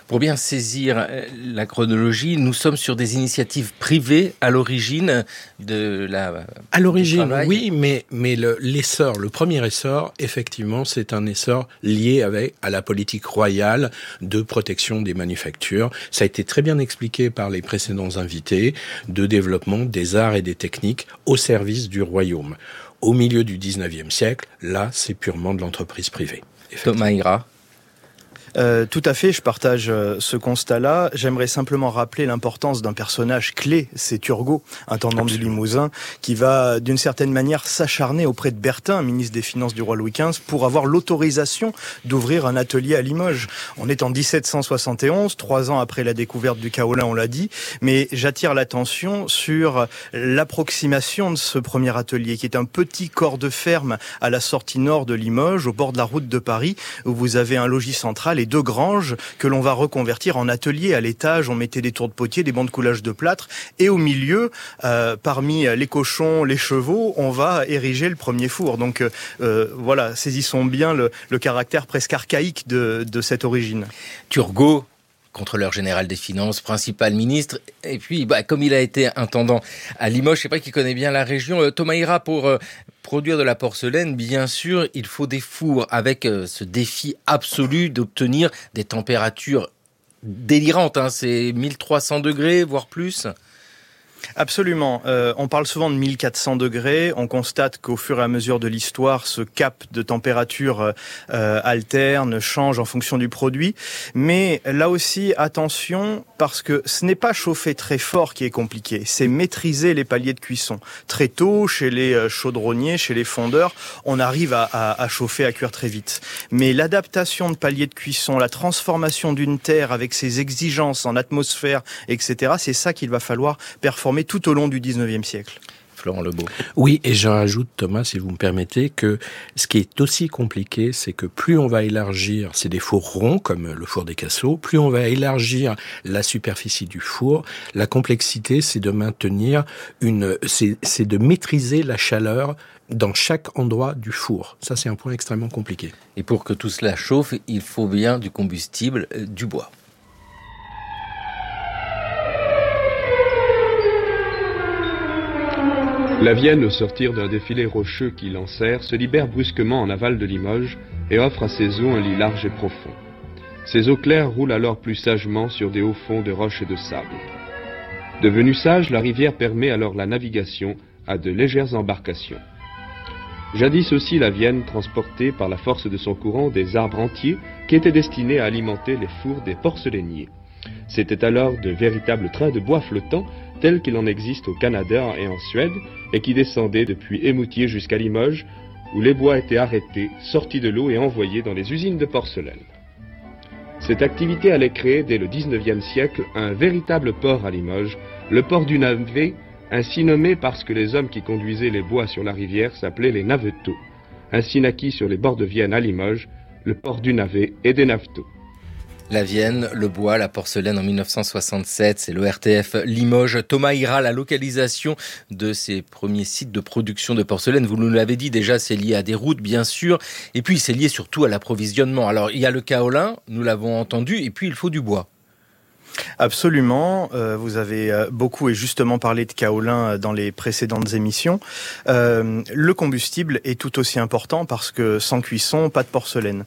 Pour bien saisir la chronologie, nous sommes sur des initiatives privées à l'origine de la... À l'origine, oui, mais l'essor, le premier essor, effectivement, c'est un essor lié à la politique royale de protection des manufactures. Ça a été très bien expliqué par les précédents invités, de développement des arts et des techniques au service du royaume. Au milieu du 19e siècle, là, c'est purement de l'entreprise privée. Thomas Ira. Tout à fait, je partage ce constat-là. J'aimerais simplement rappeler l'importance d'un personnage clé, c'est Turgot, intendant du Limousin, qui va d'une certaine manière s'acharner auprès de Bertin, ministre des Finances du roi Louis XV, pour avoir l'autorisation d'ouvrir un atelier à Limoges. On est en 1771, 3 ans après la découverte du kaolin, on l'a dit, mais j'attire l'attention sur l'approximation de ce premier atelier, qui est un petit corps de ferme à la sortie nord de Limoges, au bord de la route de Paris, où vous avez un logis central et 2 granges que l'on va reconvertir en atelier. À l'étage, on mettait des tours de potier, des bancs de coulage de plâtre, et au milieu, parmi les cochons, les chevaux, on va ériger le premier four. Donc voilà, saisissons bien le caractère presque archaïque de cette origine. Turgot, contrôleur général des finances, principal ministre, et puis comme il a été intendant à Limoges, c'est vrai qu'il connaît bien la région. Thomas Ira, pour produire de la porcelaine, bien sûr, il faut des fours avec ce défi absolu d'obtenir des températures délirantes. C'est 1300 degrés, voire plus. Absolument. On parle souvent de 1400 degrés. On constate qu'au fur et à mesure de l'histoire, ce cap de température alterne, change en fonction du produit. Mais là aussi, attention, parce que ce n'est pas chauffer très fort qui est compliqué, c'est maîtriser les paliers de cuisson. Très tôt, chez les chaudronniers, chez les fondeurs, on arrive à chauffer, à cuire très vite. Mais l'adaptation de paliers de cuisson, la transformation d'une terre avec ses exigences en atmosphère, etc., c'est ça qu'il va falloir performer tout au long du 19e siècle. Florent Lebeau. Oui, et j'en rajoute, Thomas, si vous me permettez, que ce qui est aussi compliqué, c'est que plus on va élargir, c'est des fours ronds, comme le four des Cassots, plus on va élargir la superficie du four, la complexité, c'est de maintenir c'est de maîtriser la chaleur dans chaque endroit du four. Ça, c'est un point extrêmement compliqué. Et pour que tout cela chauffe, il faut bien du combustible, du bois. La Vienne, au sortir d'un défilé rocheux qui l'enserre, se libère brusquement en aval de Limoges et offre à ses eaux un lit large et profond. Ses eaux claires roulent alors plus sagement sur des hauts fonds de roches et de sable. Devenue sage, la rivière permet alors la navigation à de légères embarcations. Jadis aussi, la Vienne transportait par la force de son courant des arbres entiers qui étaient destinés à alimenter les fours des porcelainiers. C'étaient alors de véritables trains de bois flottants tels qu'il en existe au Canada et en Suède, et qui descendaient depuis Émoutier jusqu'à Limoges, où les bois étaient arrêtés, sortis de l'eau et envoyés dans les usines de porcelaine. Cette activité allait créer dès le 19e siècle un véritable port à Limoges, le port du Navet, ainsi nommé parce que les hommes qui conduisaient les bois sur la rivière s'appelaient les naveteaux. Ainsi naquit sur les bords de Vienne à Limoges, le port du Navet et des naveteaux. La Vienne, le bois, la porcelaine en 1967, c'est l'ORTF Limoges. Thomas Ira, la localisation de ces premiers sites de production de porcelaine, vous nous l'avez dit déjà, c'est lié à des routes bien sûr, et puis c'est lié surtout à l'approvisionnement. Alors il y a le kaolin, nous l'avons entendu, et puis il faut du bois. Absolument, vous avez beaucoup et justement parlé de kaolin dans les précédentes émissions. Le combustible est tout aussi important parce que sans cuisson, pas de porcelaine.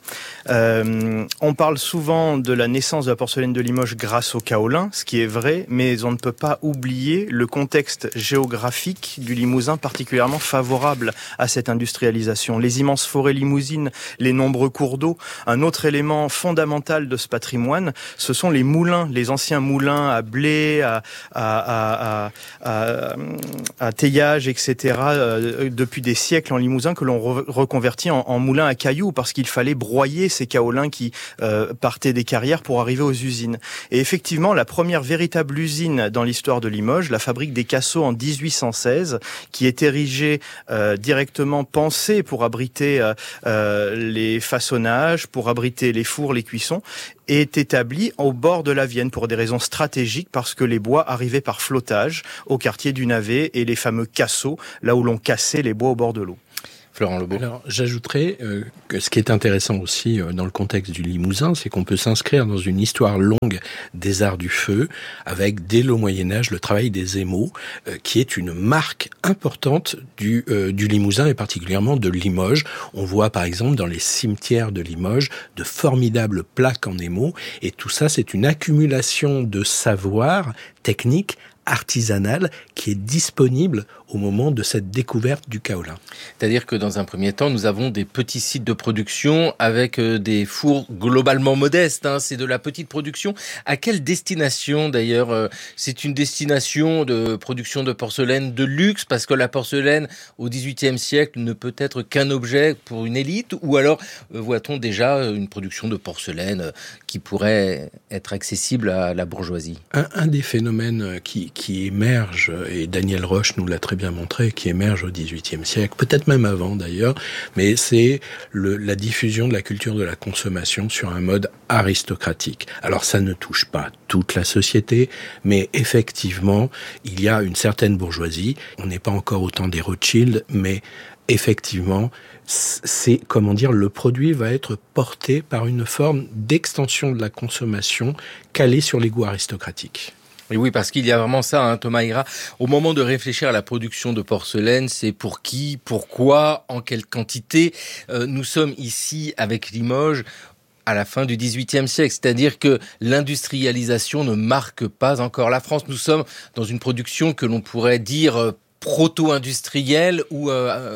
On parle souvent de la naissance de la porcelaine de Limoges grâce au kaolin, ce qui est vrai, mais on ne peut pas oublier le contexte géographique du Limousin particulièrement favorable à cette industrialisation. Les immenses forêts limousines, les nombreux cours d'eau. Un autre élément fondamental de ce patrimoine, ce sont les moulins, les anciens moulins à blé, à teillage, etc., depuis des siècles en Limousin, que l'on reconvertit en moulins à cailloux, parce qu'il fallait broyer ces kaolins qui partaient des carrières pour arriver aux usines. Et effectivement, la première véritable usine dans l'histoire de Limoges, la fabrique des Cassots en 1816, qui est érigée directement, pensée pour abriter les façonnages, pour abriter les fours, les cuissons, est établie au bord de la Vienne pour des raisons stratégiques, parce que les bois arrivaient par flottage au quartier du Navet et les fameux cassots, là où l'on cassait les bois au bord de l'eau. Florent Lebeau. Alors, j'ajouterais que ce qui est intéressant aussi dans le contexte du Limousin, c'est qu'on peut s'inscrire dans une histoire longue des arts du feu, avec dès le Moyen-Âge le travail des émaux, qui est une marque importante du Limousin et particulièrement de Limoges. On voit par exemple dans les cimetières de Limoges de formidables plaques en émaux, et tout ça c'est une accumulation de savoir technique, artisanale, qui est disponible au moment de cette découverte du kaolin. C'est-à-dire que dans un premier temps, nous avons des petits sites de production avec des fours globalement modestes. C'est de la petite production. À quelle destination d'ailleurs? C'est une destination de production de porcelaine de luxe, parce que la porcelaine au XVIIIe siècle ne peut être qu'un objet pour une élite, ou alors voit-on déjà une production de porcelaine qui pourrait être accessible à la bourgeoisie? Un des phénomènes qui émerge, et Daniel Roche nous l'a très bien montré, qui émerge au XVIIIe siècle, peut-être même avant d'ailleurs, mais c'est la diffusion de la culture de la consommation sur un mode aristocratique. Alors ça ne touche pas toute la société, mais effectivement, il y a une certaine bourgeoisie. On n'est pas encore au temps des Rothschild, mais effectivement, c'est, le produit va être porté par une forme d'extension de la consommation calée sur les goûts aristocratiques. Et oui, parce qu'il y a vraiment ça, Thomas Hira. Au moment de réfléchir à la production de porcelaine, c'est pour qui, pourquoi, en quelle quantité. Nous sommes ici avec Limoges à la fin du XVIIIe siècle, c'est-à-dire que l'industrialisation ne marque pas encore la France. Nous sommes dans une production que l'on pourrait dire proto-industrielle ou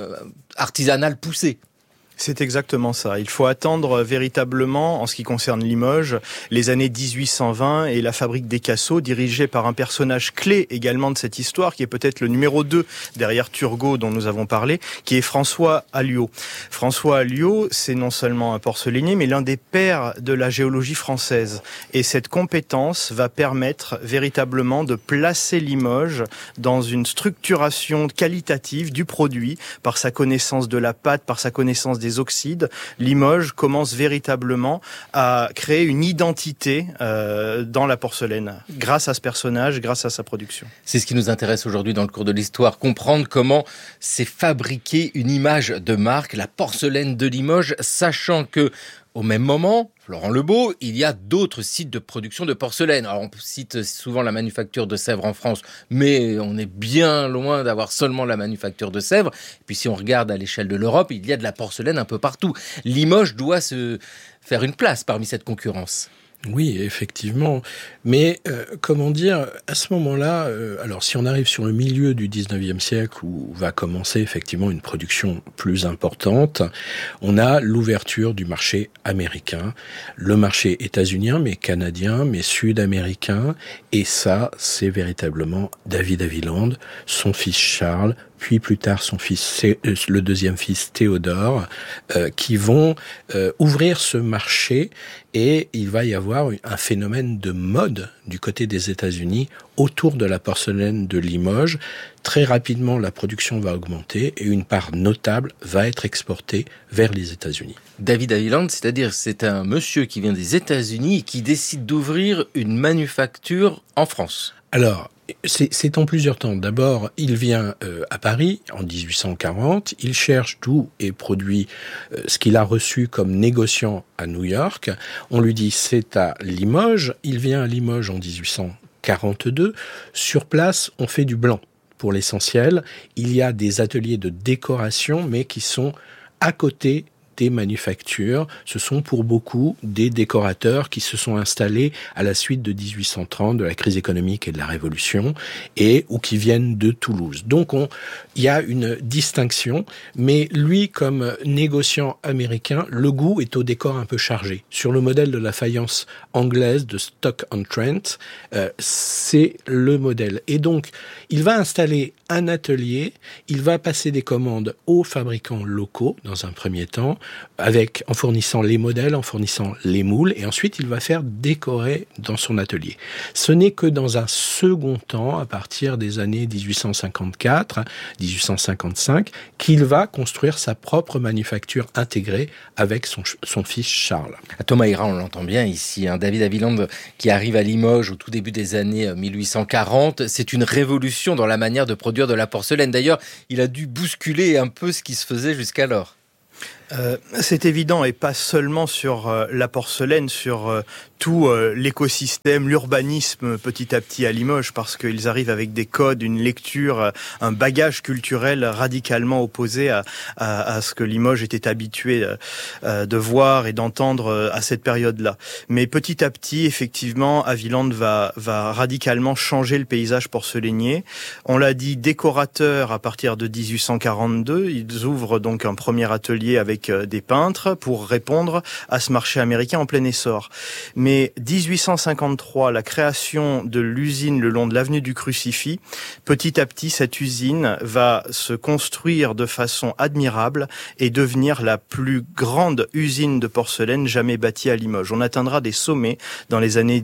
artisanale poussée. C'est exactement ça. Il faut attendre véritablement, en ce qui concerne Limoges, les années 1820 et la fabrique des Cassots, dirigée par un personnage clé également de cette histoire, qui est peut-être le numéro 2 derrière Turgot dont nous avons parlé, qui est François Alliot. François Alliot, c'est non seulement un porcelainier, mais l'un des pères de la géologie française. Et cette compétence va permettre véritablement de placer Limoges dans une structuration qualitative du produit, par sa connaissance de la pâte, par sa connaissance des oxydes. Limoges commence véritablement à créer une identité dans la porcelaine, grâce à ce personnage, grâce à sa production. C'est ce qui nous intéresse aujourd'hui dans le cours de l'histoire, comprendre comment s'est fabriquée une image de marque, la porcelaine de Limoges, sachant que au même moment, Florent Lebeau, il y a d'autres sites de production de porcelaine. Alors on cite souvent la manufacture de Sèvres en France, mais on est bien loin d'avoir seulement la manufacture de Sèvres. Et puis si on regarde à l'échelle de l'Europe, il y a de la porcelaine un peu partout. Limoges doit se faire une place parmi cette concurrence. Oui, effectivement. Mais, à ce moment-là, alors si on arrive sur le milieu du 19e siècle où va commencer effectivement une production plus importante, on a l'ouverture du marché américain, le marché états-unien, mais canadien, mais sud-américain, et ça, c'est véritablement David Haviland, son fils Charles, puis plus tard son fils, le deuxième fils Théodore, qui vont ouvrir ce marché, et il va y avoir un phénomène de mode du côté des États-Unis autour de la porcelaine de Limoges. Très rapidement, la production va augmenter et une part notable va être exportée vers les États-Unis. David Haviland, c'est-à-dire c'est un monsieur qui vient des États-Unis et qui décide d'ouvrir une manufacture en France. Alors, c'est en plusieurs temps. D'abord, il vient à Paris en 1840. Il cherche d'où est produit ce qu'il a reçu comme négociant à New York. On lui dit c'est à Limoges. Il vient à Limoges en 1842. Sur place, on fait du blanc pour l'essentiel. Il y a des ateliers de décoration, mais qui sont à côté des manufactures. Ce sont pour beaucoup des décorateurs qui se sont installés à la suite de 1830, de la crise économique et de la Révolution, ou qui viennent de Toulouse. Donc il y a une distinction, mais lui, comme négociant américain, le goût est au décor un peu chargé. Sur le modèle de la faïence anglaise de Stock-on-Trent, c'est le modèle. Et donc, il va installer un atelier, il va passer des commandes aux fabricants locaux dans un premier temps, en fournissant les modèles, en fournissant les moules, et ensuite il va faire décorer dans son atelier. Ce n'est que dans un second temps, à partir des années 1854, 1855, qu'il va construire sa propre manufacture intégrée avec son fils Charles. Thomas Hira, on l'entend bien ici, David Haviland qui arrive à Limoges au tout début des années 1840, c'est une révolution dans la manière de produire de la porcelaine. D'ailleurs, il a dû bousculer un peu ce qui se faisait jusqu'alors. C'est évident, et pas seulement sur la porcelaine, sur tout l'écosystème, l'urbanisme petit à petit à Limoges, parce qu'ils arrivent avec des codes, une lecture, un bagage culturel radicalement opposé à ce que Limoges était habitué de voir et d'entendre à cette période-là. Mais petit à petit, effectivement, Haviland va radicalement changer le paysage porcelainier. On l'a dit, décorateur à partir de 1842, ils ouvrent donc un premier atelier avec des peintres pour répondre à ce marché américain en plein essor. Mais 1853, la création de l'usine le long de l'avenue du Crucifix, petit à petit, cette usine va se construire de façon admirable et devenir la plus grande usine de porcelaine jamais bâtie à Limoges. On atteindra des sommets dans les années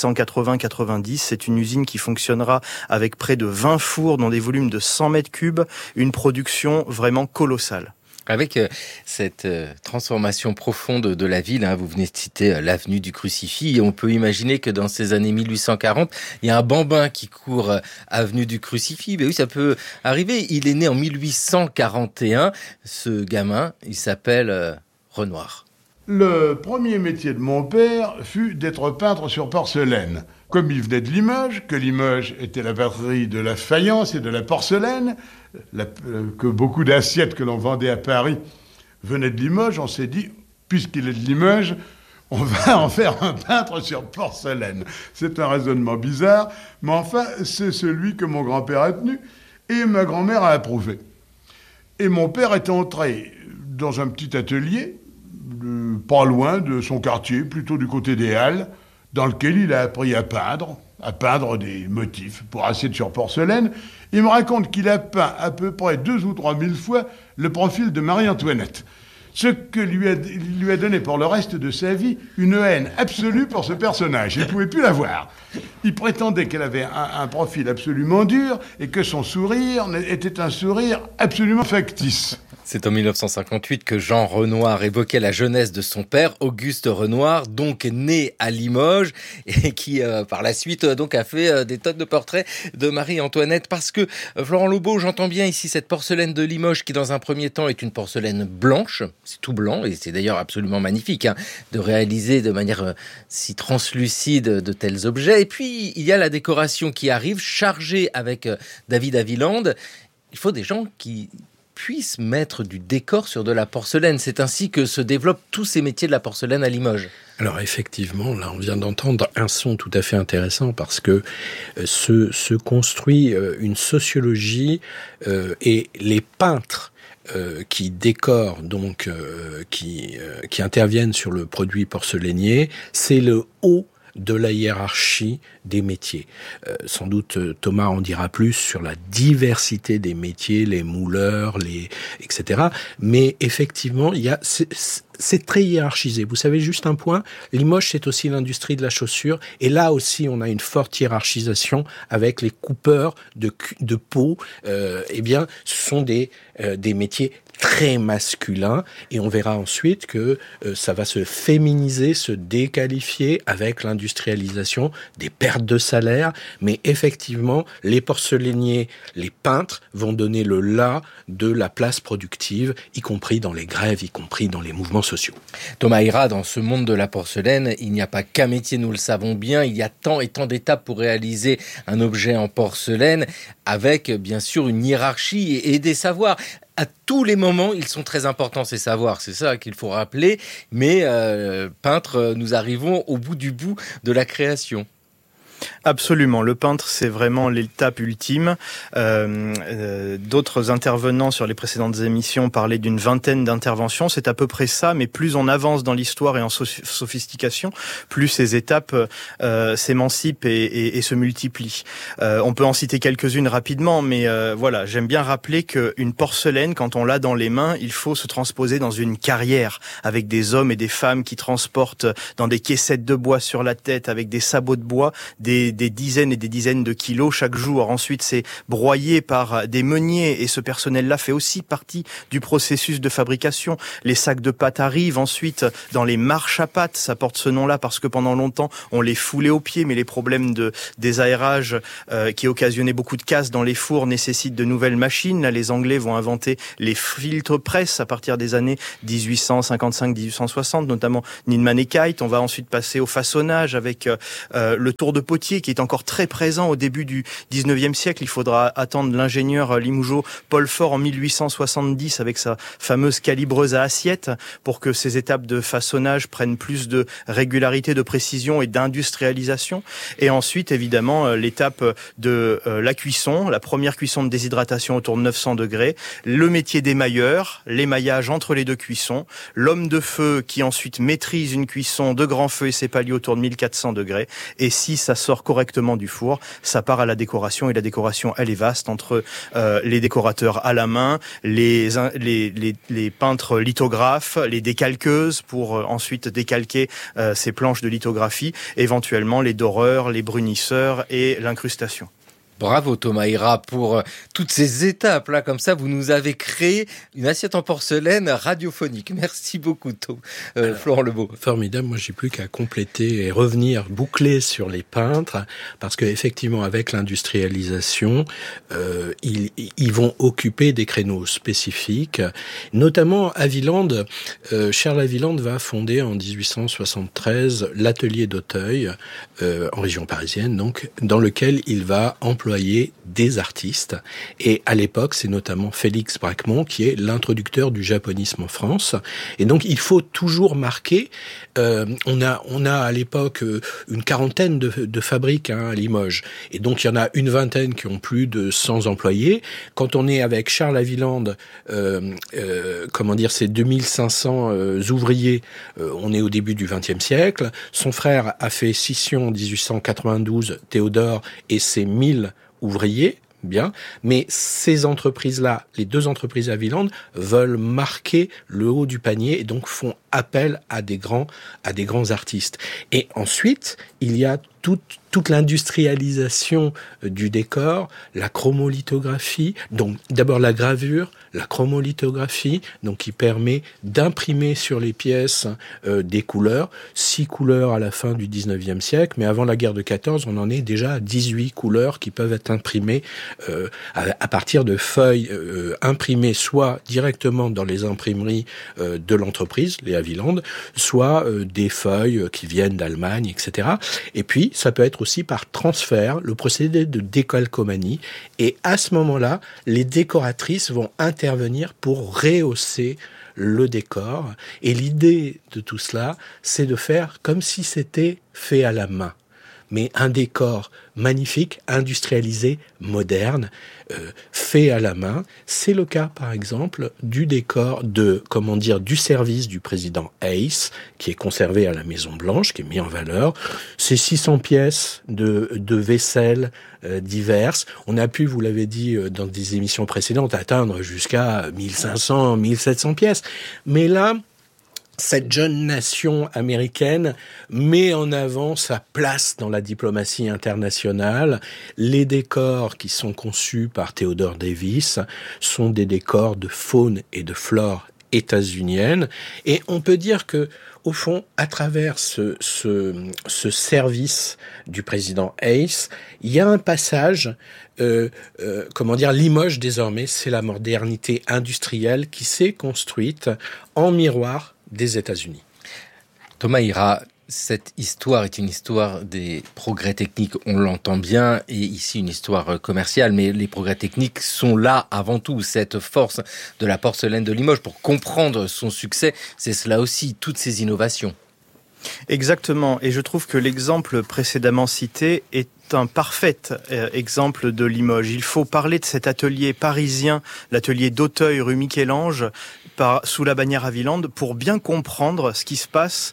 1880-90. C'est une usine qui fonctionnera avec près de 20 fours dans des volumes de 100 mètres cubes, une production vraiment colossale. Avec cette transformation profonde de la ville, vous venez de citer l'avenue du Crucifix, et on peut imaginer que dans ces années 1840, il y a un bambin qui court avenue du Crucifix. Ben oui, ça peut arriver. Il est né en 1841. Ce gamin, il s'appelle Renoir. Le premier métier de mon père fut d'être peintre sur porcelaine. Comme il venait de Limoges, que Limoges était la patrie de la faïence et de la porcelaine, que beaucoup d'assiettes que l'on vendait à Paris venaient de Limoges, on s'est dit, puisqu'il est de Limoges, on va en faire un peintre sur porcelaine. C'est un raisonnement bizarre, mais enfin, c'est celui que mon grand-père a tenu et ma grand-mère a approuvé. Et mon père est entré dans un petit atelier, pas loin de son quartier, plutôt du côté des Halles, dans lequel il a appris à peindre des motifs pour assiette sur porcelaine. Il me raconte qu'il a peint à peu près 2 ou 3 000 fois le profil de Marie-Antoinette. Ce que lui a donné pour le reste de sa vie une haine absolue pour ce personnage. Il ne pouvait plus la voir. Il prétendait qu'elle avait un profil absolument dur et que son sourire était un sourire absolument factice. C'est en 1958 que Jean Renoir évoquait la jeunesse de son père, Auguste Renoir, donc né à Limoges, et qui par la suite donc a fait des tonnes de portraits de Marie-Antoinette. Parce que, Florent Lobau, j'entends bien ici cette porcelaine de Limoges qui dans un premier temps est une porcelaine blanche, c'est tout blanc, et c'est d'ailleurs absolument magnifique de réaliser de manière si translucide de tels objets. Et puis il y a la décoration qui arrive, chargée avec David Haviland. Il faut des gens qui puissent mettre du décor sur de la porcelaine. C'est ainsi que se développent tous ces métiers de la porcelaine à Limoges. Alors effectivement, là on vient d'entendre un son tout à fait intéressant parce que se construit une sociologie et les peintres qui décorent, donc qui interviennent sur le produit porcelainier, c'est le haut de la hiérarchie des métiers. Sans doute Thomas en dira plus sur la diversité des métiers, les mouleurs, etc. Mais effectivement, c'est très hiérarchisé. Vous savez, juste un point, Limoges, c'est aussi l'industrie de la chaussure. Et là aussi, on a une forte hiérarchisation avec les coupeurs de peau. Eh bien, ce sont des métiers très masculin, et on verra ensuite que ça va se féminiser, se déqualifier avec l'industrialisation, des pertes de salaire, mais effectivement, les porcelainiers, les peintres vont donner le là de la place productive, y compris dans les grèves, y compris dans les mouvements sociaux. Thomas Hira, dans ce monde de la porcelaine, il n'y a pas qu'un métier, nous le savons bien, il y a tant et tant d'étapes pour réaliser un objet en porcelaine, avec bien sûr une hiérarchie et des savoirs. À tous les moments, ils sont très importants, ces savoirs. C'est ça qu'il faut rappeler. Mais peintre, nous arrivons au bout du bout de la création. Absolument, le peintre c'est vraiment l'étape ultime. D'autres intervenants sur les précédentes émissions parlaient d'une vingtaine d'interventions, c'est à peu près ça, mais plus on avance dans l'histoire et en sophistication, plus ces étapes s'émancipent et se multiplient. On peut en citer quelques-unes rapidement, mais voilà, j'aime bien rappeler qu'une porcelaine, quand on l'a dans les mains, il faut se transposer dans une carrière, avec des hommes et des femmes qui transportent dans des caissettes de bois sur la tête, avec des sabots de bois, des dizaines et des dizaines de kilos chaque jour. Ensuite, c'est broyé par des meuniers et ce personnel-là fait aussi partie du processus de fabrication. Les sacs de pâte arrivent ensuite dans les marches à pâte. Ça porte ce nom-là parce que pendant longtemps, on les foulait aux pieds, mais les problèmes de désaérage qui occasionnaient beaucoup de casse dans les fours nécessitent de nouvelles machines. Là, les Anglais vont inventer les filtres presse à partir des années 1855-1860, notamment Ninman et Kite. On va ensuite passer au façonnage avec le tour de potier qui est encore très présent au début du 19e siècle. Il faudra attendre l'ingénieur limougeot Paul Fort en 1870 avec sa fameuse calibreuse à assiette pour que ces étapes de façonnage prennent plus de régularité, de précision et d'industrialisation. Et ensuite, évidemment, l'étape de la cuisson, la première cuisson de déshydratation autour de 900 degrés, le métier d'émailleur, l'émaillage entre les deux cuissons, l'homme de feu qui ensuite maîtrise une cuisson de grand feu et ses paliers autour de 1400 degrés. Et si ça sort correctement du four, ça part à la décoration, et la décoration elle est vaste entre les décorateurs à la main, les peintres lithographes, les décalqueuses pour ensuite décalquer ces planches de lithographie, éventuellement les doreurs, les brunisseurs et l'incrustation. Bravo Thomas Hira pour toutes ces étapes là, comme ça vous nous avez créé une assiette en porcelaine radiophonique. Merci beaucoup Florent Lebeau. Formidable, moi j'ai plus qu'à compléter et revenir boucler sur les peintres parce que effectivement avec l'industrialisation, ils vont occuper des créneaux spécifiques, notamment Haviland. Charles Haviland va fonder en 1873 l'atelier d'Auteuil en région parisienne, donc dans lequel il va employer des artistes. Et à l'époque, c'est notamment Félix Bracquemond qui est l'introducteur du japonisme en France. Et donc, il faut toujours marquer. On a à l'époque une quarantaine de fabriques à Limoges. Et donc, il y en a une vingtaine qui ont plus de 100 employés. Quand on est avec Charles Haviland, c'est 2500 ouvriers. On est au début du XXe siècle. Son frère a fait scission en 1892, Théodore, et c'est 1000 ouvriers, bien, mais ces entreprises-là, les deux entreprises Haviland, veulent marquer le haut du panier et donc font appel à des grands artistes. Et ensuite, il y a toute l'industrialisation du décor, la chromolithographie, donc d'abord la gravure, la chromolithographie, donc qui permet d'imprimer sur les pièces des couleurs, 6 couleurs à la fin du 19e siècle, mais avant la guerre de 14, on en est déjà à 18 couleurs qui peuvent être imprimées à partir de feuilles imprimées soit directement dans les imprimeries de l'entreprise, les Haviland, soit des feuilles qui viennent d'Allemagne, etc. Et puis, ça peut être aussi par transfert, le procédé de décalcomanie. Et à ce moment-là, les décoratrices vont intervenir pour rehausser le décor. Et l'idée de tout cela, c'est de faire comme si c'était fait à la main. Mais un décor magnifique, industrialisé, moderne, fait à la main. C'est le cas, par exemple, du décor du service du président Hayes, qui est conservé à la Maison Blanche, qui est mis en valeur. C'est 600 pièces de vaisselle diverses. On a pu, vous l'avez dit dans des émissions précédentes, atteindre jusqu'à 1500, 1700 pièces. Mais là, cette jeune nation américaine met en avant sa place dans la diplomatie internationale. Les décors qui sont conçus par Theodore Davis sont des décors de faune et de flore états-unienne. Et on peut dire que, au fond, à travers ce service du président Hayes, il y a un passage, Limoges désormais, c'est la modernité industrielle qui s'est construite en miroir des États-Unis. Thomas Hira, cette histoire est une histoire des progrès techniques, on l'entend bien, et ici une histoire commerciale, mais les progrès techniques sont là avant tout. Cette force de la porcelaine de Limoges, pour comprendre son succès, c'est cela aussi, toutes ces innovations. Exactement, et je trouve que l'exemple précédemment cité est un parfait exemple de Limoges. Il faut parler de cet atelier parisien, l'atelier d'Auteuil rue Michel-Ange, sous la bannière Haviland, pour bien comprendre ce qui se passe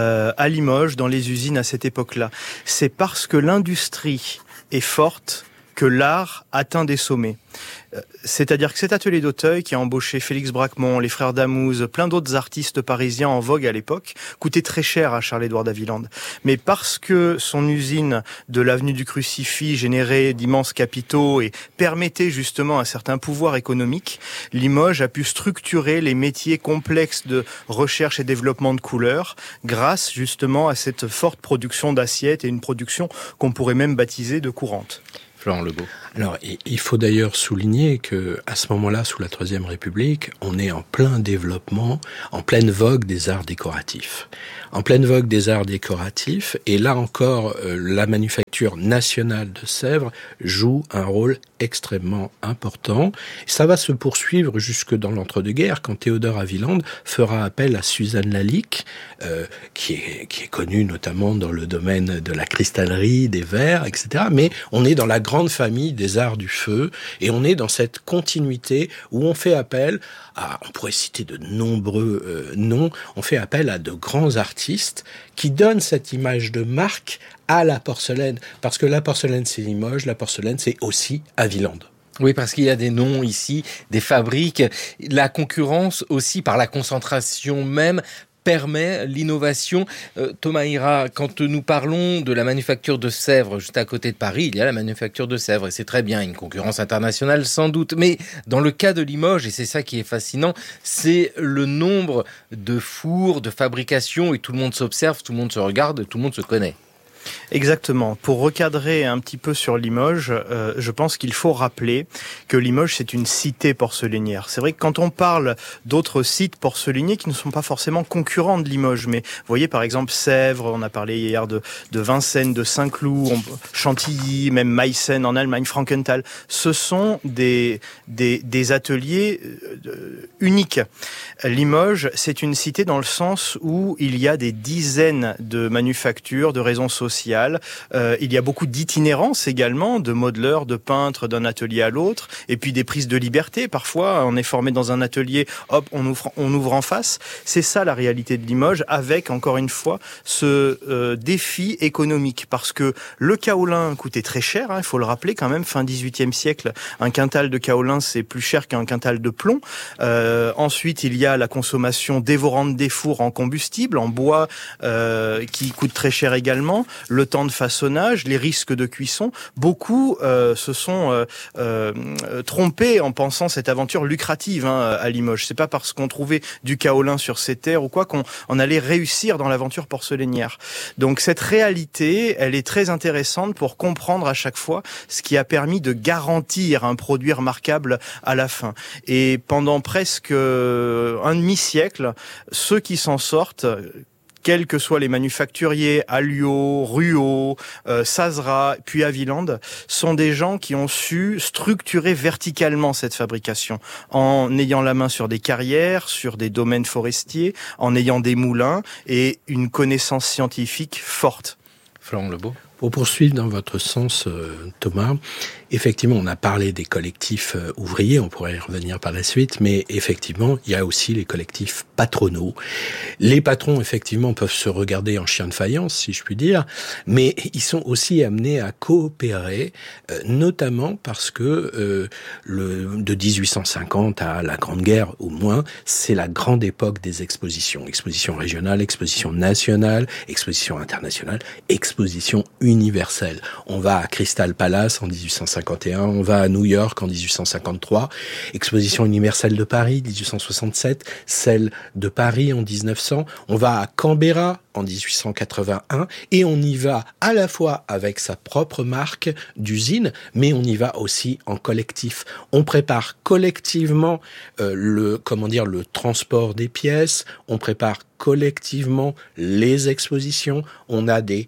à Limoges, dans les usines à cette époque-là. C'est parce que l'industrie est forte que l'art atteint des sommets. C'est-à-dire que cet atelier d'Auteuil, qui a embauché Félix Bracquemont, les frères Damouze, plein d'autres artistes parisiens en vogue à l'époque, coûtait très cher à Charles-Édouard d'Haviland. Mais parce que son usine de l'avenue du Crucifix générait d'immenses capitaux et permettait justement un certain pouvoir économique, Limoges a pu structurer les métiers complexes de recherche et développement de couleurs grâce justement à cette forte production d'assiettes et une production qu'on pourrait même baptiser de courante. Florent Lebeau. Alors, il faut d'ailleurs souligner que à ce moment-là, sous la Troisième République, on est en plein développement, en pleine vogue des arts décoratifs. En pleine vogue des arts décoratifs, et là encore, la manufacture nationale de Sèvres joue un rôle extrêmement important. Ça va se poursuivre jusque dans l'entre-deux-guerres, quand Théodore Haviland fera appel à Suzanne Lalique, qui est connue notamment dans le domaine de la cristallerie, des verres, etc. Mais on est dans la grande famille des arts du feu, et on est dans cette continuité où on fait appel à, on pourrait citer de nombreux noms, on fait appel à de grands artistes qui donnent cette image de marque à la porcelaine, parce que la porcelaine c'est Limoges, la porcelaine c'est aussi Haviland. Oui, parce qu'il y a des noms ici, des fabriques, la concurrence aussi par la concentration même permet l'innovation. Thomas Ira, quand nous parlons de la manufacture de Sèvres, juste à côté de Paris, il y a la manufacture de Sèvres, et c'est très bien, une concurrence internationale sans doute. Mais dans le cas de Limoges, et c'est ça qui est fascinant, c'est le nombre de fours, de fabrications, et tout le monde s'observe, tout le monde se regarde, tout le monde se connaît. Exactement. Pour recadrer un petit peu sur Limoges, je pense qu'il faut rappeler que Limoges, c'est une cité porcelainière. C'est vrai que quand on parle d'autres sites porcelainiers qui ne sont pas forcément concurrents de Limoges, mais vous voyez par exemple Sèvres, on a parlé hier de Vincennes, de Saint-Cloud, Chantilly, même Meissen en Allemagne, Frankenthal, ce sont des ateliers uniques. Limoges, c'est une cité dans le sens où il y a des dizaines de manufactures, de raisons sociales. Il y a beaucoup d'itinérance également, de modeleurs, de peintres d'un atelier à l'autre, et puis des prises de liberté. Parfois, on est formé dans un atelier, hop, on ouvre en face. C'est ça la réalité de Limoges, avec, encore une fois, ce défi économique. Parce que le kaolin coûtait très cher, il faut le rappeler quand même, fin 18e siècle, un quintal de kaolin, c'est plus cher qu'un quintal de plomb. Ensuite, il y a la consommation dévorante des fours en combustible, en bois, qui coûte très cher également. Le temps de façonnage, les risques de cuisson. Beaucoup se sont trompés en pensant cette aventure lucrative à Limoges. C'est pas parce qu'on trouvait du kaolin sur ces terres ou quoi qu'on allait réussir dans l'aventure porcelainière. Donc cette réalité, elle est très intéressante pour comprendre à chaque fois ce qui a permis de garantir un produit remarquable à la fin. Et pendant presque un demi-siècle, ceux qui s'en sortent, quels que soient les manufacturiers, Alliot, Ruot, Sazera, puis Haviland, sont des gens qui ont su structurer verticalement cette fabrication, en ayant la main sur des carrières, sur des domaines forestiers, en ayant des moulins et une connaissance scientifique forte. Florent Lebeau. Pour poursuivre dans votre sens, Thomas, effectivement, on a parlé des collectifs ouvriers, on pourrait y revenir par la suite, mais effectivement, il y a aussi les collectifs patronaux. Les patrons, effectivement, peuvent se regarder en chien de faïence, si je puis dire, mais ils sont aussi amenés à coopérer, notamment parce que de 1850 à la Grande Guerre, au moins, c'est la grande époque des expositions. Exposition régionale, exposition nationale, exposition internationale, exposition universelle. On va à Crystal Palace en 1851, on va à New York en 1853, exposition universelle de Paris 1867, celle de Paris en 1900, on va à Canberra en 1881 et on y va à la fois avec sa propre marque d'usine, mais on y va aussi en collectif. On prépare collectivement le transport des pièces, on prépare collectivement les expositions, on a des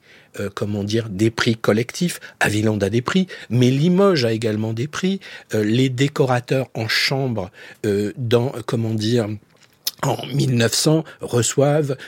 prix collectifs. Haviland a des prix, mais Limoges a également des prix. Les décorateurs en chambre en 1900, reçoivent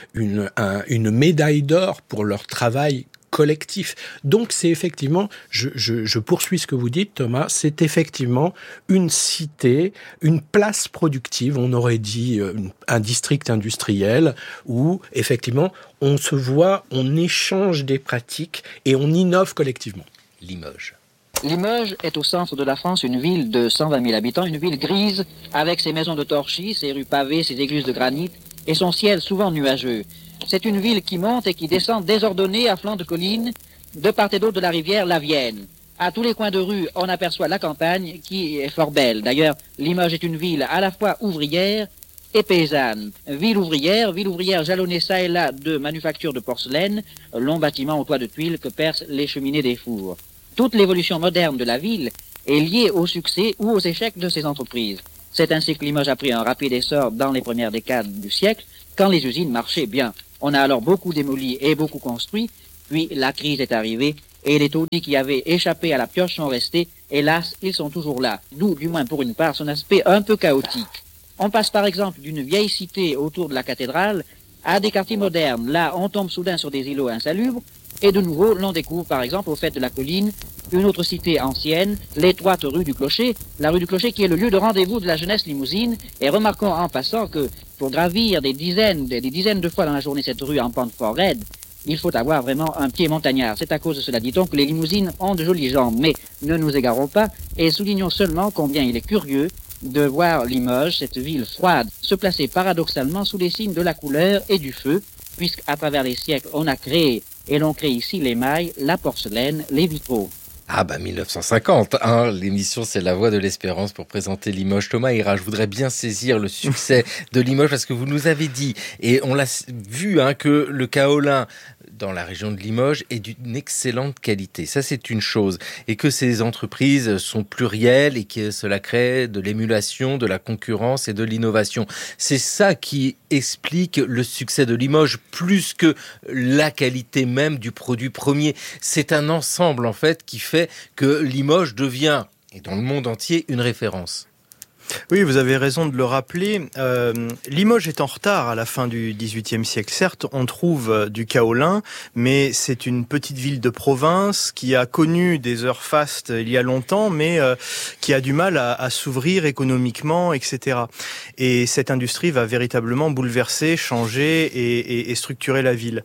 une médaille d'or pour leur travail collectif. Donc c'est effectivement, je poursuis ce que vous dites Thomas, c'est effectivement une cité, une place productive, on aurait dit un district industriel où effectivement on se voit, on échange des pratiques et on innove collectivement. Limoges. Limoges est au centre de la France une ville de 120 000 habitants, une ville grise avec ses maisons de torchis, ses rues pavées, ses églises de granit et son ciel souvent nuageux. C'est une ville qui monte et qui descend désordonnée à flanc de collines, de part et d'autre de la rivière la Vienne. À tous les coins de rue, on aperçoit la campagne qui est fort belle. D'ailleurs, Limoges est une ville à la fois ouvrière et paysanne. Ville ouvrière jalonnée ça et là de manufactures de porcelaine, longs bâtiments aux toits de tuiles que percent les cheminées des fours. Toute l'évolution moderne de la ville est liée au succès ou aux échecs de ces entreprises. C'est ainsi que Limoges a pris un rapide essor dans les premières décades du siècle, quand les usines marchaient bien. On a alors beaucoup démoli et beaucoup construit, puis la crise est arrivée, et les taudis qui avaient échappé à la pioche sont restés. Hélas, ils sont toujours là, d'où, du moins pour une part, son aspect un peu chaotique. On passe par exemple d'une vieille cité autour de la cathédrale à des quartiers modernes. Là, on tombe soudain sur des îlots insalubres, et de nouveau, l'on découvre par exemple au fait de la colline une autre cité ancienne, l'étroite rue du Clocher, la rue du Clocher qui est le lieu de rendez-vous de la jeunesse limousine. Et remarquons en passant que pour gravir des dizaines de fois dans la journée cette rue en pente fort raide, il faut avoir vraiment un pied montagnard. C'est à cause de cela, dit-on, que les limousines ont de jolies jambes. Mais ne nous égarons pas et soulignons seulement combien il est curieux de voir Limoges, cette ville froide, se placer paradoxalement sous les signes de la couleur et du feu, puisqu'à travers les siècles, on a créé, et l'on crée ici l'émail, la porcelaine, les vitraux. Ah 1950, hein, l'émission c'est la voix de l'espérance pour présenter Limoges. Thomas Ira, je voudrais bien saisir le succès de Limoges parce que vous nous avez dit, et on l'a vu, hein, que le kaolin dans la région de Limoges est d'une excellente qualité. Ça, c'est une chose. Et que ces entreprises sont plurielles et que cela crée de l'émulation, de la concurrence et de l'innovation. C'est ça qui explique le succès de Limoges, plus que la qualité même du produit premier. C'est un ensemble, en fait, qui fait que Limoges devient, et dans le monde entier, une référence. Oui, vous avez raison de le rappeler. Limoges est en retard à la fin du XVIIIe siècle. Certes, on trouve du kaolin, mais c'est une petite ville de province qui a connu des heures fastes il y a longtemps, mais qui a du mal à s'ouvrir économiquement, etc. Et cette industrie va véritablement bouleverser, changer et structurer la ville.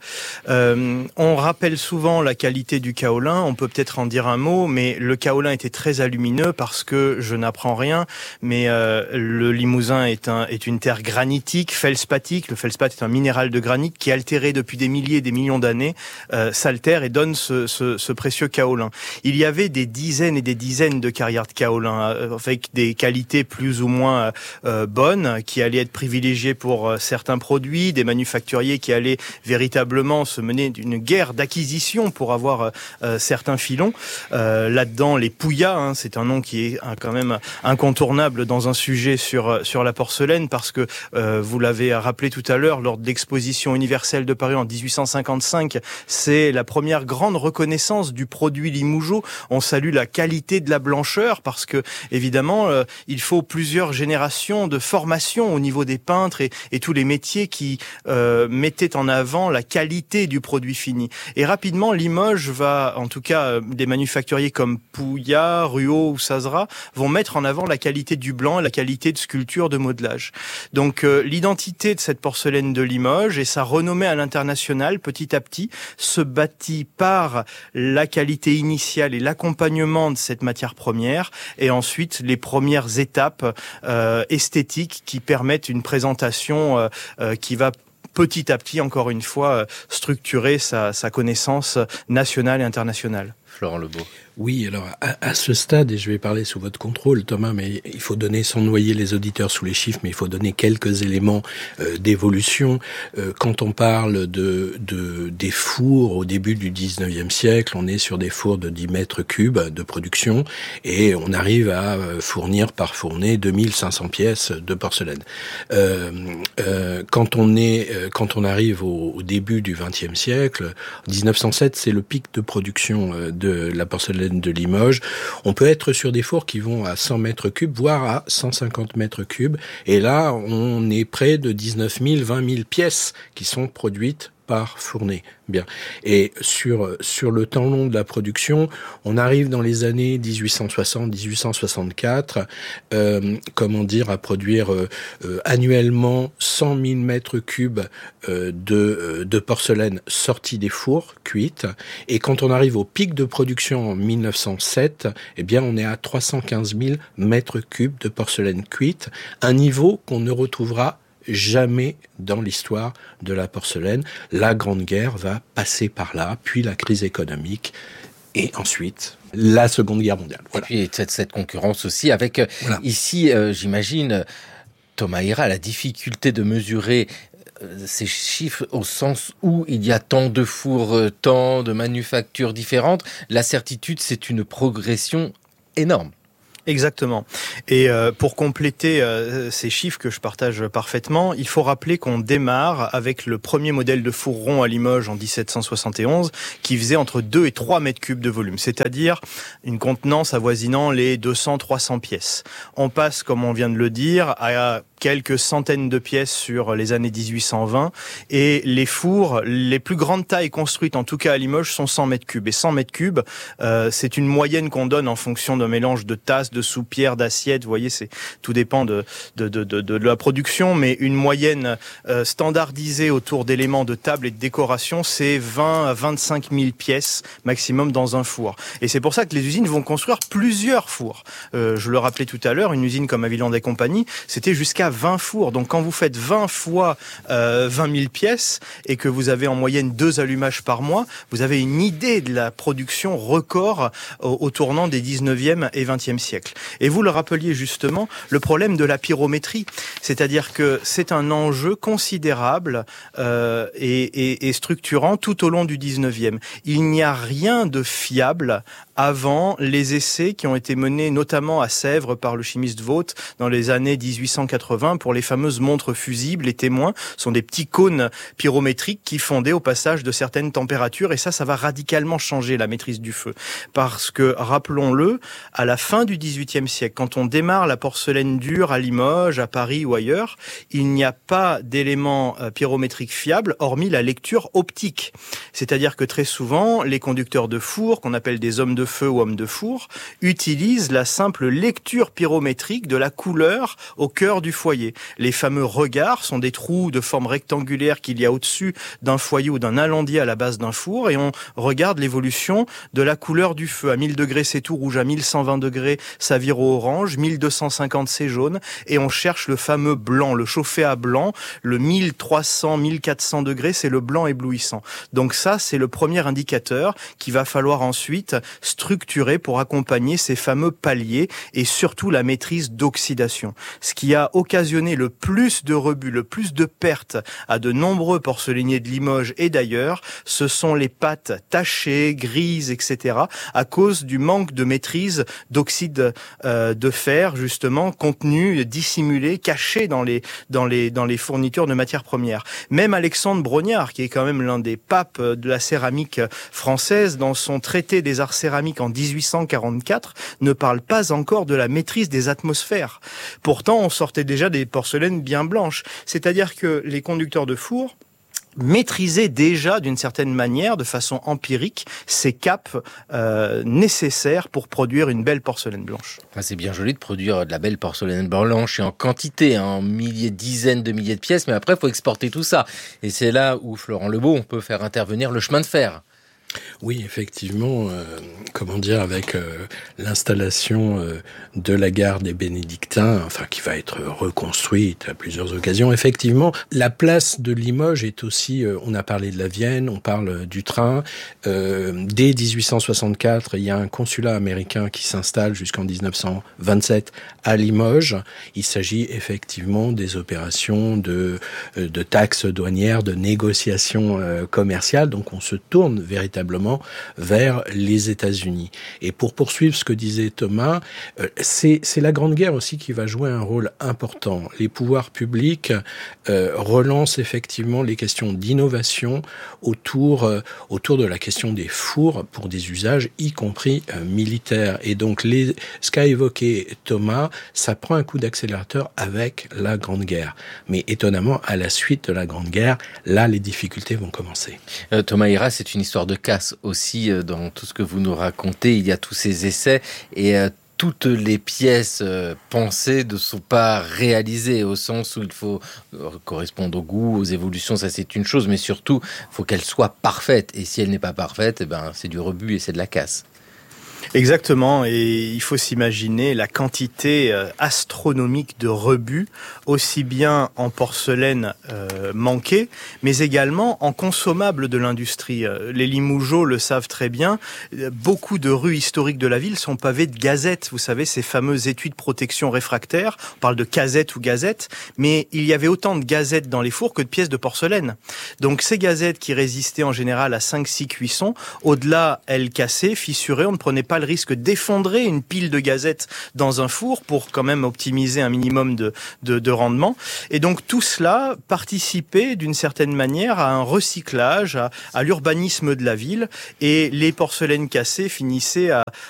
On rappelle souvent la qualité du kaolin. On peut peut-être en dire un mot, mais le kaolin était très alumineux parce que, je n'apprends rien, mais le Limousin est une terre granitique, feldspatique. Le feldspath est un minéral de granit qui, altéré depuis des milliers et des millions d'années, s'altère et donne ce précieux kaolin. Il y avait des dizaines et des dizaines de carrières de kaolin avec des qualités plus ou moins bonnes qui allaient être privilégiées pour certains produits, des manufacturiers qui allaient véritablement se mener d'une guerre d'acquisition pour avoir certains filons. Là-dedans, les Pouillas, hein, c'est un nom qui est quand même incontournable dans un sujet sur la porcelaine parce que vous l'avez rappelé tout à l'heure, lors de l'exposition universelle de Paris en 1855, c'est la première grande reconnaissance du produit limougeot. On salue la qualité de la blancheur parce que évidemment il faut plusieurs générations de formation au niveau des peintres et tous les métiers qui mettaient en avant la qualité du produit fini. Et rapidement, Limoges va, en tout cas des manufacturiers comme Pouillas, Ruot ou Sazera, vont mettre en avant la qualité du blanc et la qualité de sculpture, de modelage. Donc l'identité de cette porcelaine de Limoges et sa renommée à l'international, petit à petit, se bâtit par la qualité initiale et l'accompagnement de cette matière première, et ensuite les premières étapes esthétiques qui permettent une présentation qui va petit à petit, encore une fois, structurer sa connaissance nationale et internationale. Florent Lebeau. Oui, alors à ce stade, et je vais parler sous votre contrôle, Thomas, mais il faut donner, sans noyer les auditeurs sous les chiffres, mais il faut donner quelques éléments d'évolution. Quand on parle des fours au début du 19e siècle, on est sur des fours de 10 mètres cubes de production et on arrive à fournir par fournée 2500 pièces de porcelaine. Quand on est quand on arrive au début du XXe siècle, 1907, c'est le pic de production de la porcelaine de Limoges. On peut être sur des fours qui vont à 100 mètres cubes, voire à 150 mètres cubes. Et là, on est près de 19 000, 20 000 pièces qui sont produites par fournée. Bien. Et sur le temps long de la production, on arrive dans les années 1860-1864, à produire annuellement 100 000 mètres cubes de porcelaine sortie des fours, cuite. Et quand on arrive au pic de production en 1907, eh bien, on est à 315 000 mètres cubes de porcelaine cuite, un niveau qu'on ne retrouvera jamais dans l'histoire de la porcelaine. La Grande Guerre va passer par là, puis la crise économique, et ensuite la Seconde Guerre mondiale. Voilà. Et puis cette concurrence aussi avec, ici, j'imagine, Thomas Hira, la difficulté de mesurer ces chiffres au sens où il y a tant de fours, tant de manufactures différentes. La certitude, c'est une progression énorme. Exactement. Et pour compléter ces chiffres que je partage parfaitement, il faut rappeler qu'on démarre avec le premier modèle de four rond à Limoges en 1771 qui faisait entre 2 et 3 mètres cubes de volume, c'est-à-dire une contenance avoisinant les 200-300 pièces. On passe, comme on vient de le dire, à quelques centaines de pièces sur les années 1820 et les fours, les plus grandes tailles construites, en tout cas à Limoges, sont 100 mètres cubes. Et 100 mètres cubes, c'est une moyenne qu'on donne en fonction d'un mélange de tasses, de soupières, d'assiettes. Vous voyez, tout dépend de la production, mais une moyenne standardisée autour d'éléments de table et de décoration, c'est 20 à 25 000 pièces maximum dans un four. Et c'est pour ça que les usines vont construire plusieurs fours. Je le rappelais tout à l'heure, une usine comme Haviland et compagnie, c'était jusqu'à 20 fours. Donc quand vous faites 20 fois 20 000 pièces et que vous avez en moyenne 2 allumages par mois, vous avez une idée de la production record au tournant des 19e et 20e siècles. Et vous le rappeliez justement, le problème de la pyrométrie, c'est-à-dire que c'est un enjeu considérable et structurant tout au long du 19e. Il n'y a rien de fiable avant les essais qui ont été menés notamment à Sèvres par le chimiste Vaught dans les années 1880 pour les fameuses montres fusibles. Les témoins sont des petits cônes pyrométriques qui fondaient au passage de certaines températures et ça va radicalement changer la maîtrise du feu. Parce que, rappelons-le, à la fin du XVIIIe siècle, quand on démarre la porcelaine dure à Limoges, à Paris ou ailleurs, il n'y a pas d'éléments pyrométriques fiables hormis la lecture optique. C'est-à-dire que très souvent, les conducteurs de four, qu'on appelle des hommes de feu ou hommes de four, utilisent la simple lecture pyrométrique de la couleur au cœur du foyer. Les fameux regards sont des trous de forme rectangulaire qu'il y a au-dessus d'un foyer ou d'un alandier à la base d'un four et on regarde l'évolution de la couleur du feu. À 1000 degrés, c'est tout rouge. À 1120 degrés, ça vire au orange. 1250, c'est jaune. Et on cherche le fameux blanc, le chauffé à blanc. Le 1300, 1400 degrés, c'est le blanc éblouissant. Donc ça, c'est le premier indicateur qu'il va falloir ensuite structurer pour accompagner ces fameux paliers et surtout la maîtrise d'oxydation. Ce qui a occasionné le plus de rebuts, le plus de pertes à de nombreux porcelainiers de Limoges et d'ailleurs, ce sont les pâtes tachées, grises, etc. à cause du manque de maîtrise d'oxyde de fer, justement, contenu, dissimulé, caché dans les fournitures de matières premières. Même Alexandre Brognard, qui est quand même l'un des papes de la céramique française, dans son traité des arts céramiques en 1844, ne parle pas encore de la maîtrise des atmosphères. Pourtant, on sortait déjà des porcelaines bien blanches. C'est-à-dire que les conducteurs de four maîtriser déjà d'une certaine manière, de façon empirique, ces caps nécessaires pour produire une belle porcelaine blanche. C'est bien joli de produire de la belle porcelaine blanche et en quantité, en milliers, dizaines de milliers de pièces, mais après il faut exporter tout ça. Et c'est là où Florent Lebeau, on peut faire intervenir le chemin de fer. Oui, effectivement, avec l'installation de la gare des Bénédictins, qui va être reconstruite à plusieurs occasions, effectivement, la place de Limoges est aussi, on a parlé de la Vienne, on parle du train. Dès 1864, il y a un consulat américain qui s'installe jusqu'en 1927 à Limoges. Il s'agit effectivement des opérations de taxes douanières, de négociations commerciales. Donc on se tourne véritablement véritablement vers les États-Unis. Et pour poursuivre ce que disait Thomas, c'est la Grande Guerre aussi qui va jouer un rôle important. Les pouvoirs publics relancent effectivement les questions d'innovation autour de la question des fours pour des usages, y compris militaires. Et donc, ce qu'a évoqué Thomas, ça prend un coup d'accélérateur avec la Grande Guerre. Mais étonnamment, à la suite de la Grande Guerre, là, les difficultés vont commencer. Thomas Ira, c'est une histoire de casse aussi dans tout ce que vous nous racontez. Il y a tous ces essais et toutes les pièces pensées ne sont pas réalisées au sens où il faut correspondre au goût, aux évolutions, ça c'est une chose, mais surtout, il faut qu'elle soit parfaite. Et si elle n'est pas parfaite, c'est du rebut et c'est de la casse. Exactement, et il faut s'imaginer la quantité astronomique de rebuts, aussi bien en porcelaine manquée, mais également en consommables de l'industrie. Les Limougeaux le savent très bien, beaucoup de rues historiques de la ville sont pavées de gazettes, vous savez, ces fameux étuis de protection réfractaire, on parle de casettes ou gazettes, mais il y avait autant de gazettes dans les fours que de pièces de porcelaine. Donc ces gazettes qui résistaient en général à 5-6 cuissons, au-delà, elles cassaient, fissuraient, on ne prenait pas le risque d'effondrer une pile de gazettes dans un four pour quand même optimiser un minimum de rendement. Et donc tout cela participait d'une certaine manière à un recyclage, à l'urbanisme de la ville. Et les porcelaines cassées finissaient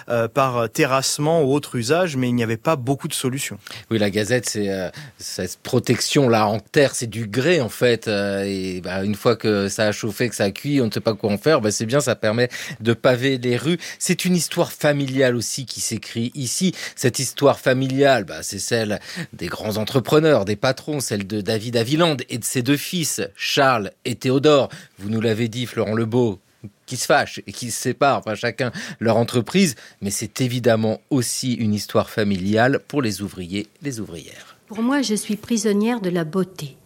par terrassement ou autre usage, mais il n'y avait pas beaucoup de solutions. Oui, la gazette, c'est cette protection là en terre, c'est du grès en fait. Et une fois que ça a chauffé, que ça a cuit, on ne sait pas quoi en faire. C'est bien, ça permet de paver les rues. C'est une histoire familiale aussi qui s'écrit ici. Cette histoire familiale, c'est celle des grands entrepreneurs, des patrons, celle de David Haviland et de ses deux fils, Charles et Théodore. Vous nous l'avez dit, Florent Lebeau, qui se fâchent et qui se séparent, chacun leur entreprise. Mais c'est évidemment aussi une histoire familiale pour les ouvriers, les ouvrières. Pour moi, je suis prisonnière de la beauté.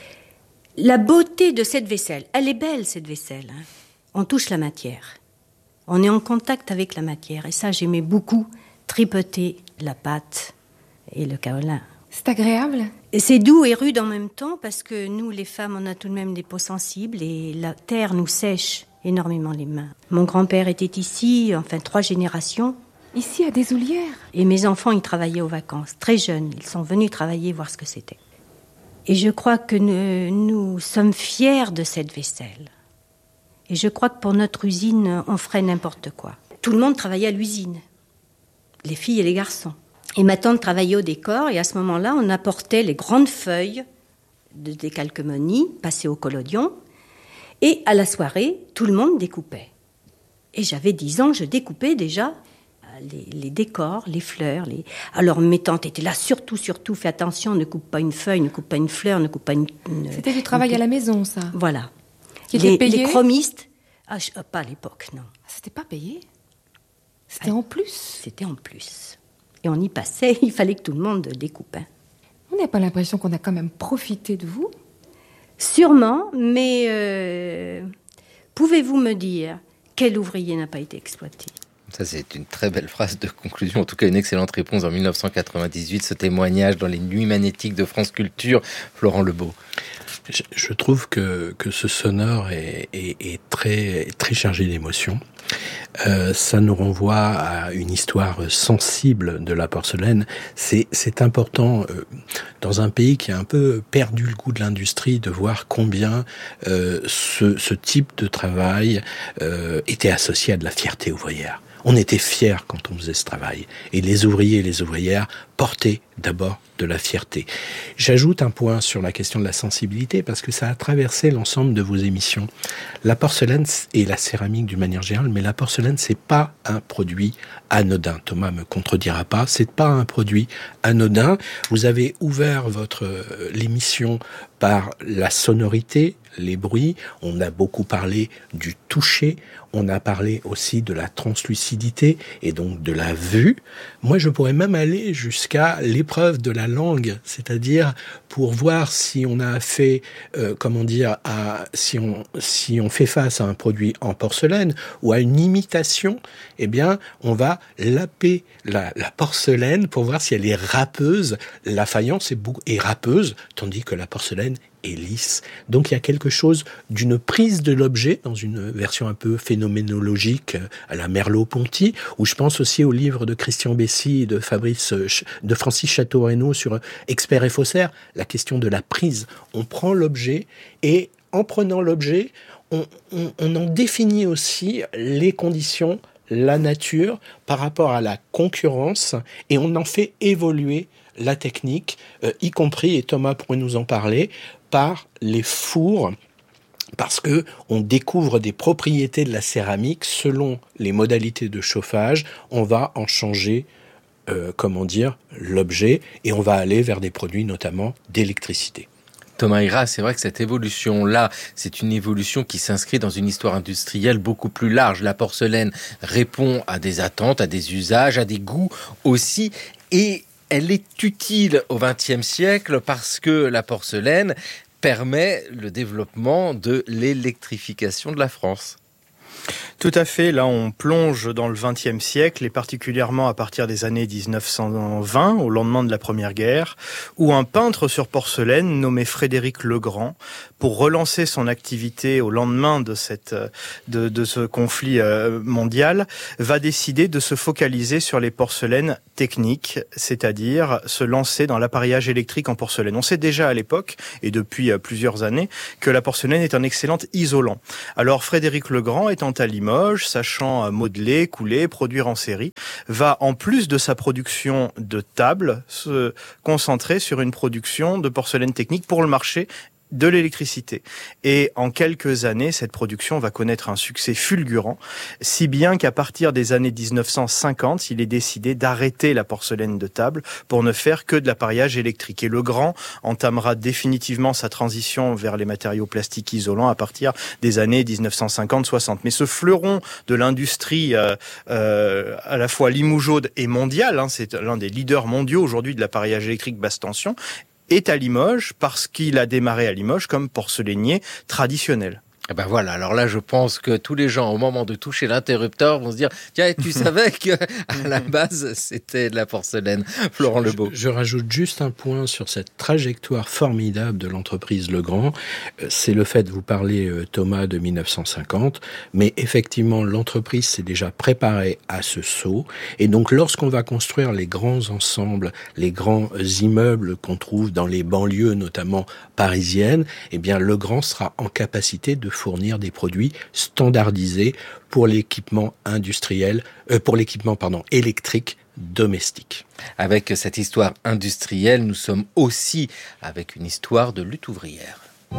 La beauté de cette vaisselle. Elle est belle, cette vaisselle. On touche la matière. On est en contact avec la matière. Et ça, j'aimais beaucoup tripoter la pâte et le kaolin. C'est agréable. Et c'est doux et rude en même temps parce que nous, les femmes, on a tout de même des peaux sensibles et la terre nous sèche énormément les mains. Mon grand-père était ici, 3 générations. Ici, à Désoullières. Et mes enfants, ils travaillaient aux vacances, très jeunes. Ils sont venus travailler, voir ce que c'était. Et je crois que nous sommes fiers de cette vaisselle. Et je crois que pour notre usine, on ferait n'importe quoi. Tout le monde travaillait à l'usine, les filles et les garçons. Et ma tante travaillait au décor, et à ce moment-là, on apportait les grandes feuilles de décalcomanie, passées au collodion, et à la soirée, tout le monde découpait. Et j'avais 10 ans, je découpais déjà les décors, les fleurs. Alors mes tantes étaient là, surtout, fais attention, ne coupe pas une feuille, ne coupe pas une fleur, ne coupe pas une... C'était du travail à la maison, ça. Voilà. Qui était payé ? Les chromistes, pas à l'époque, non. C'était pas payé ? C'était en plus ? C'était en plus. Et on y passait, il fallait que tout le monde découpe. On n'a pas l'impression qu'on a quand même profité de vous ? Sûrement, mais pouvez-vous me dire quel ouvrier n'a pas été exploité ? Ça, c'est une très belle phrase de conclusion, en tout cas une excellente réponse en 1998, ce témoignage dans les Nuits magnétiques de France Culture. Florent Lebeau. Je trouve que ce sonore est très, très chargé d'émotions. Ça nous renvoie à une histoire sensible de la porcelaine. C'est important dans un pays qui a un peu perdu le goût de l'industrie de voir combien ce type de travail était associé à de la fierté ouvrière. On était fiers quand on faisait ce travail. Et les ouvriers et les ouvrières portaient d'abord de la fierté. J'ajoute un point sur la question de la sensibilité parce que ça a traversé l'ensemble de vos émissions. La porcelaine et la céramique d'une manière générale, mais la porcelaine, c'est pas un produit anodin. Thomas me contredira pas, c'est pas un produit anodin. Vous avez ouvert l'émission par la sonorité, les bruits. On a beaucoup parlé du toucher. On a parlé aussi de la translucidité et donc de la vue. Moi, je pourrais même aller jusqu'à l'épreuve de la langue, c'est-à-dire pour voir si on a fait, si on fait face à un produit en porcelaine ou à une imitation, eh bien, on va laper la porcelaine pour voir si elle est râpeuse. La faïence est râpeuse, tandis que la porcelaine et lisse. Donc il y a quelque chose d'une prise de l'objet dans une version un peu phénoménologique à la Merleau-Ponty, où je pense aussi au livre de Christian Bessy et de Francis Chateau-Renaud sur Expert et faussaire, la question de la prise. On prend l'objet et en prenant l'objet, on en définit aussi les conditions, la nature par rapport à la concurrence et on en fait évoluer la technique, y compris, et Thomas pourrait nous en parler, par les fours, parce que on découvre des propriétés de la céramique selon les modalités de chauffage. On va en changer, l'objet, et on va aller vers des produits notamment d'électricité. Thomas Ira, c'est vrai que cette évolution-là, c'est une évolution qui s'inscrit dans une histoire industrielle beaucoup plus large. La porcelaine répond à des attentes, à des usages, à des goûts aussi, et elle est utile au XXe siècle parce que la porcelaine permet le développement de l'électrification de la France. Tout à fait, là on plonge dans le XXe siècle et particulièrement à partir des années 1920, au lendemain de la Première Guerre, où un peintre sur porcelaine nommé Frédéric Legrand, pour relancer son activité au lendemain de ce conflit mondial, va décider de se focaliser sur les porcelaines techniques, c'est-à-dire se lancer dans l'appareillage électrique en porcelaine. On sait déjà à l'époque, et depuis plusieurs années, que la porcelaine est un excellent isolant. Alors Frédéric Legrand, étant à Limoges, sachant modeler, couler, produire en série, va en plus de sa production de tables se concentrer sur une production de porcelaine technique pour le marché de l'électricité. Et en quelques années, cette production va connaître un succès fulgurant, si bien qu'à partir des années 1950, il est décidé d'arrêter la porcelaine de table pour ne faire que de l'appareillage électrique. Et Legrand entamera définitivement sa transition vers les matériaux plastiques isolants à partir des années 1950-60. Mais ce fleuron de l'industrie à la fois limougeaude et mondiale, c'est l'un des leaders mondiaux aujourd'hui de l'appareillage électrique basse tension, est à Limoges parce qu'il a démarré à Limoges comme porcelainier traditionnel. Et ben voilà, alors là je pense que tous les gens au moment de toucher l'interrupteur vont se dire « Tiens, tu savais qu'à la base c'était de la porcelaine ?» Florent Lebeau. Je rajoute juste un point sur cette trajectoire formidable de l'entreprise Legrand. C'est le fait, vous parlez Thomas de 1950, mais effectivement l'entreprise s'est déjà préparée à ce saut. Et donc lorsqu'on va construire les grands ensembles, les grands immeubles qu'on trouve dans les banlieues notamment parisiennes, eh bien Legrand sera en capacité de fournir des produits standardisés pour l'équipement électrique domestique. Avec cette histoire industrielle, nous sommes aussi avec une histoire de lutte ouvrière.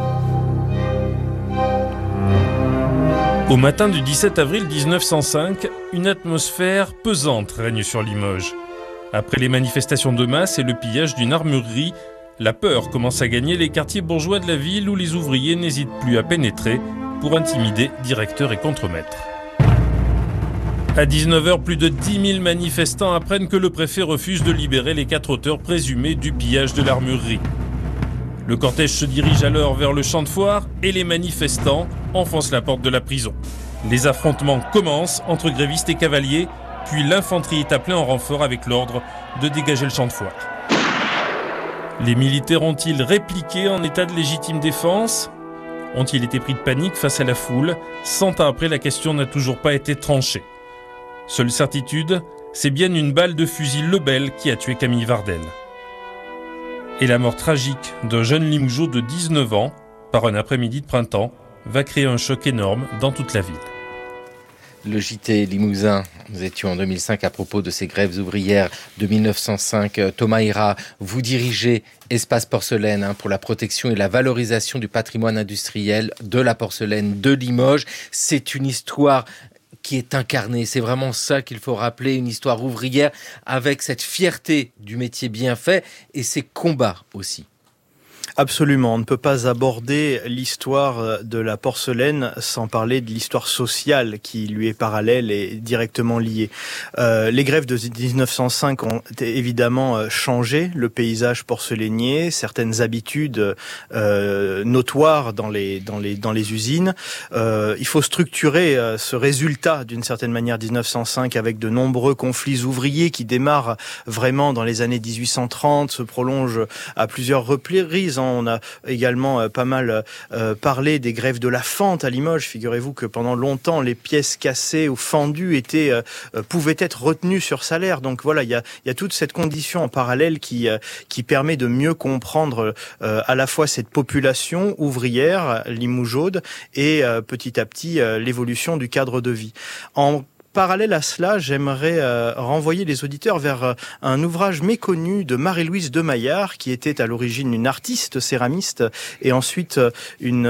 Au matin du 17 avril 1905, une atmosphère pesante règne sur Limoges. Après les manifestations de masse et le pillage d'une armurerie, la peur commence à gagner les quartiers bourgeois de la ville où les ouvriers n'hésitent plus à pénétrer pour intimider directeurs et contremaîtres. À 19h, plus de 10 000 manifestants apprennent que le préfet refuse de libérer les 4 auteurs présumés du pillage de l'armurerie. Le cortège se dirige alors vers le champ de foire et les manifestants enfoncent la porte de la prison. Les affrontements commencent entre grévistes et cavaliers, puis l'infanterie est appelée en renfort avec l'ordre de dégager le champ de foire. Les militaires ont-ils répliqué en état de légitime défense ? Ont-ils été pris de panique face à la foule ? 100 ans après, la question n'a toujours pas été tranchée. Seule certitude, c'est bien une balle de fusil Lebel qui a tué Camille Vardel. Et la mort tragique d'un jeune Limougeaud de 19 ans, par un après-midi de printemps, va créer un choc énorme dans toute la ville. Le JT Limousin, nous étions en 2005 à propos de ces grèves ouvrières de 1905. Thomas Ira, vous dirigez Espace Porcelaine pour la protection et la valorisation du patrimoine industriel de la porcelaine de Limoges. C'est une histoire qui est incarnée, c'est vraiment ça qu'il faut rappeler, une histoire ouvrière avec cette fierté du métier bien fait et ses combats aussi. Absolument, on ne peut pas aborder l'histoire de la porcelaine sans parler de l'histoire sociale qui lui est parallèle et directement liée. Les grèves de 1905 ont évidemment changé le paysage porcelainier, certaines habitudes notoires dans les usines. Il faut structurer ce résultat d'une certaine manière 1905 avec de nombreux conflits ouvriers qui démarrent vraiment dans les années 1830, se prolongent à plusieurs reprises On a également pas mal parlé des grèves de la fente à Limoges. Figurez-vous que pendant longtemps, les pièces cassées ou fendues pouvaient être retenues sur salaire. Donc voilà, il y a toute cette condition en parallèle qui permet de mieux comprendre à la fois cette population ouvrière limougeaude et petit à petit l'évolution du cadre de vie. En parallèle à cela, j'aimerais renvoyer les auditeurs vers un ouvrage méconnu de Marie-Louise de Maillard, qui était à l'origine une artiste céramiste et ensuite une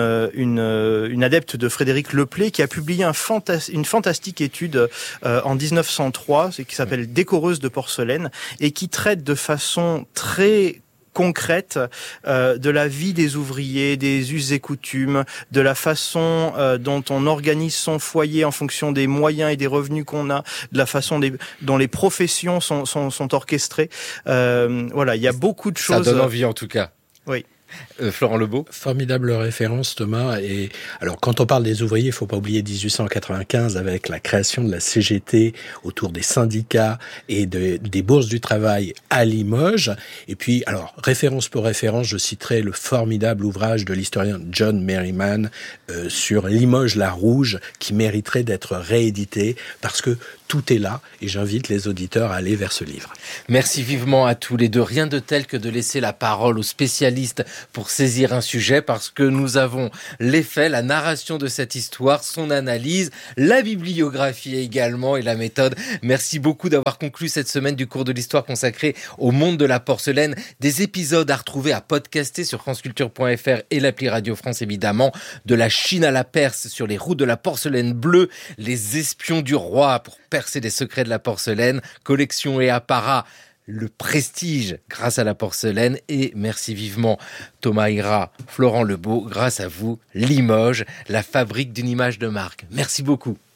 adepte de Frédéric Leplay, qui a publié une fantastique étude en 1903, qui s'appelle Décoreuse de porcelaine, et qui traite de façon très concrète de la vie des ouvriers, des us et coutumes, de la façon dont on organise son foyer en fonction des moyens et des revenus qu'on a, de la façon dont les professions sont orchestrées. Voilà, il y a beaucoup de choses. Ça donne envie en tout cas. Oui. Florent Lebeau. Formidable référence, Thomas. Et alors, quand on parle des ouvriers, il faut pas oublier 1895 avec la création de la CGT autour des syndicats et des bourses du travail à Limoges. Et puis, alors, référence pour référence, je citerai le formidable ouvrage de l'historien John Merriman sur Limoges la Rouge, qui mériterait d'être réédité parce que tout est là, et j'invite les auditeurs à aller vers ce livre. Merci vivement à tous les deux. Rien de tel que de laisser la parole aux spécialistes pour saisir un sujet, parce que nous avons les faits, la narration de cette histoire, son analyse, la bibliographie également et la méthode. Merci beaucoup d'avoir conclu cette semaine du cours de l'histoire consacré au monde de la porcelaine. Des épisodes à retrouver, à podcaster sur franceculture.fr et l'appli Radio France évidemment. De la Chine à la Perse, sur les routes de la porcelaine bleue, les espions du roi pour percer les secrets de la porcelaine, collection et apparat, le prestige grâce à la porcelaine, et merci vivement Thomas Hira, Florent Lebeau, grâce à vous, Limoges, la fabrique d'une image de marque. Merci beaucoup.